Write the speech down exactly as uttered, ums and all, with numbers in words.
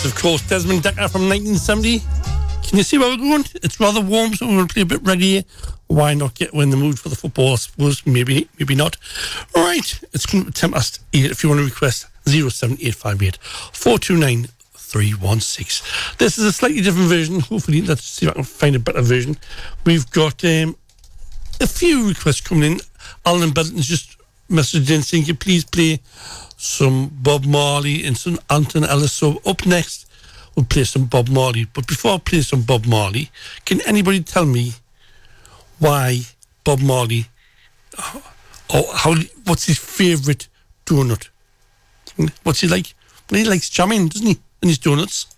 Of course, Desmond Dekker from nineteen seventy. Can you see where we're going? It's rather warm, so we're going to play a bit reggae. Why not get in the mood for the football? I suppose maybe, maybe not. All right, it's ten past eight. If you want to request, zero seven eight five eight four two nine three one six. This is a slightly different version. Hopefully, let's see if I can find a better version. We've got um, a few requests coming in. Alan Bedlington's just messaged in saying, can you please play some Bob Marley and some Anton Ellis. So up next, we'll play some Bob Marley. But before I play some Bob Marley, can anybody tell me why Bob Marley, or how, what's his favourite donut? What's he like? Well, he likes jamming, doesn't he? And his donuts.